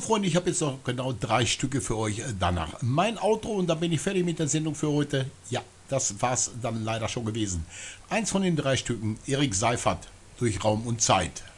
Freunde, ich habe jetzt noch genau 3 Stücke für euch. Danach mein Outro und dann bin ich fertig mit der Sendung für heute. Ja, das war's dann leider schon gewesen. Eins von den 3 Stücken, Erik Seifert, durch Raum und Zeit.